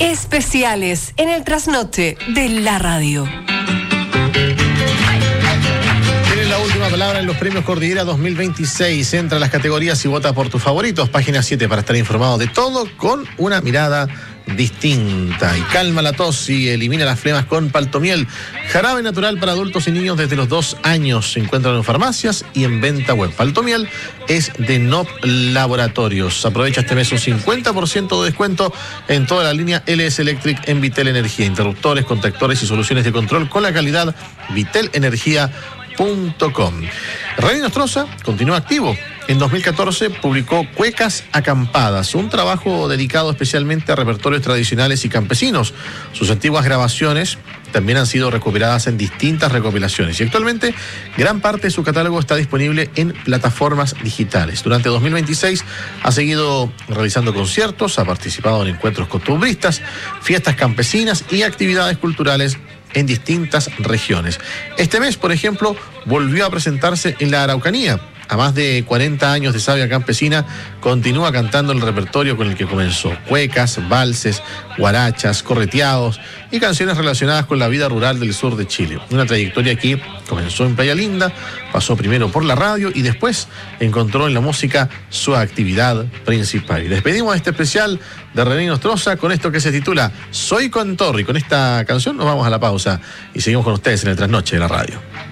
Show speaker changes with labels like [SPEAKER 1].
[SPEAKER 1] Especiales en el trasnoche de la radio.
[SPEAKER 2] Tienes la última palabra en los premios Cordillera 2026. Entra a las categorías y vota por tus favoritos. Página 7 para estar informado de todo con una mirada distinta. Y calma la tos y elimina las flemas con Paltomiel. Jarabe natural para adultos y niños desde los 2 años. Se encuentran en farmacias y en venta web. Paltomiel es de NOP Laboratorios. Aprovecha este mes un 50% de descuento en toda la línea LS Electric en Vitel Energía. Interruptores, contactores y soluciones de control con la calidad vitelenergia.com. René Nostroza continúa activo. En 2014 publicó Cuecas Acampadas, un trabajo dedicado especialmente a repertorios tradicionales y campesinos. Sus antiguas grabaciones también han sido recuperadas en distintas recopilaciones y actualmente gran parte de su catálogo está disponible en plataformas digitales. Durante 2026 ha seguido realizando conciertos, ha participado en encuentros costumbristas, fiestas campesinas y actividades culturales en distintas regiones. Este mes, por ejemplo, volvió a presentarse en la Araucanía. A más de 40 años de savia campesina, continúa cantando el repertorio con el que comenzó: cuecas, valses, guarachas, correteados y canciones relacionadas con la vida rural del sur de Chile. Una trayectoria que comenzó en Playa Linda, pasó primero por la radio y después encontró en la música su actividad principal. Y despedimos este especial de René Nostroza con esto que se titula Soy Contorri. Con esta canción nos vamos a la pausa y seguimos con ustedes en el trasnoche de la radio.